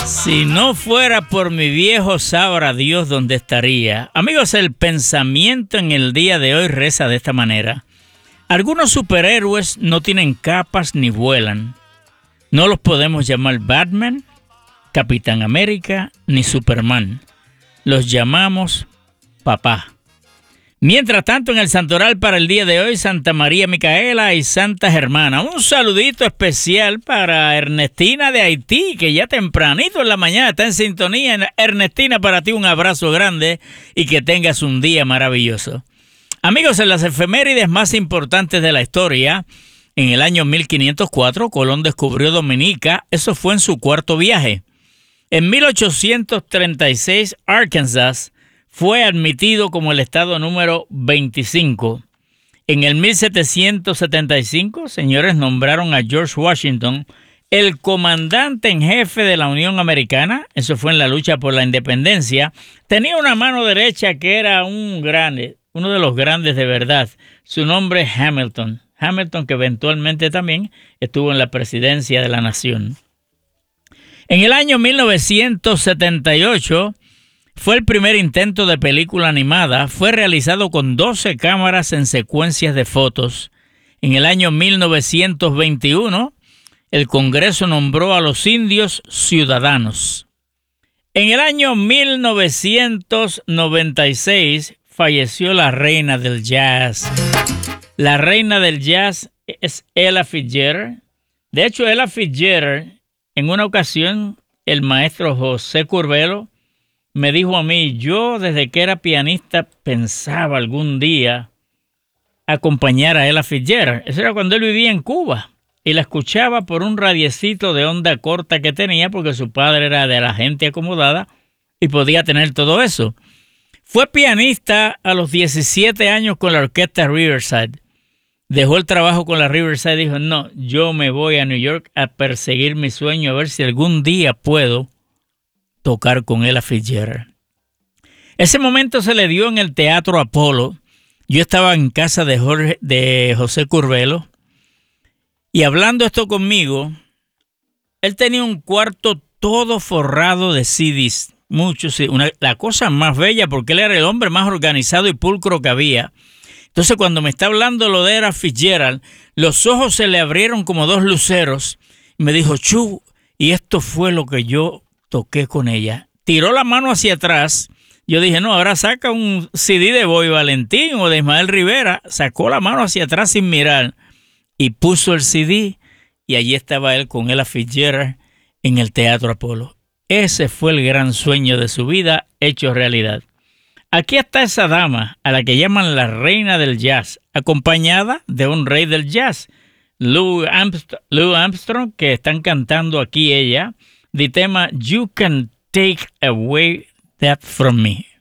Si no fuera por mi viejo, sabrá Dios dónde estaría. Amigos, el pensamiento en el día de hoy reza de esta manera. Algunos superhéroes no tienen capas ni vuelan. No los podemos llamar Batman, Capitán América ni Superman. Los llamamos papá. Mientras tanto, en el santoral para el día de hoy, Santa María Micaela y Santa Germana. Un saludito especial para Ernestina de Haití, que ya tempranito en la mañana está en sintonía. Ernestina, para ti un abrazo grande y que tengas un día maravilloso. Amigos, en las efemérides más importantes de la historia, en el año 1504, Colón descubrió Dominica. Eso fue en su cuarto viaje. En 1836, Arkansas fue admitido como el estado número 25. En el 1775, señores, nombraron a George Washington el comandante en jefe de la Unión Americana. Eso fue en la lucha por la independencia. Tenía una mano derecha que era un grande, uno de los grandes de verdad. Su nombre es Hamilton. Hamilton, que eventualmente también estuvo en la presidencia de la nación. En el año 1978, fue el primer intento de película animada. Fue realizado con 12 cámaras en secuencias de fotos. En el año 1921, el Congreso nombró a los indios ciudadanos. En el año 1996, falleció la reina del jazz. La reina del jazz es Ella Fitzgerald. De hecho, Ella Fitzgerald, en una ocasión, el maestro José Curbelo me dijo a mí, yo desde que era pianista pensaba algún día acompañar a Ella Fitzgerald. Eso era cuando él vivía en Cuba y la escuchaba por un radiecito de onda corta que tenía porque su padre era de la gente acomodada y podía tener todo eso. Fue pianista a los 17 años con la orquesta Riverside. Dejó el trabajo con la Riverside y dijo, no, yo me voy a New York a perseguir mi sueño, a ver si algún día puedo tocar con Ella Fitzgerald. Ese momento se le dio en el Teatro Apolo. Yo estaba en casa de José Curbelo y hablando esto conmigo, él tenía un cuarto todo forrado de CDs, muchos, la cosa más bella porque él era el hombre más organizado y pulcro que había. Entonces cuando me está hablando lo de Ella Fitzgerald, los ojos se le abrieron como dos luceros y me dijo, Chu, y esto fue lo que yo toqué con ella. Tiró la mano hacia atrás. Yo dije, no, ahora saca un CD de Bobby Valentín o de Ismael Rivera. Sacó la mano hacia atrás sin mirar y puso el CD y allí estaba él con Ella Fitzgerald en el Teatro Apolo. Ese fue el gran sueño de su vida hecho realidad. Aquí está esa dama a la que llaman la reina del jazz, acompañada de un rey del jazz, Louis Armstrong, que están cantando aquí ella, de tema You Can Take Away That From Me.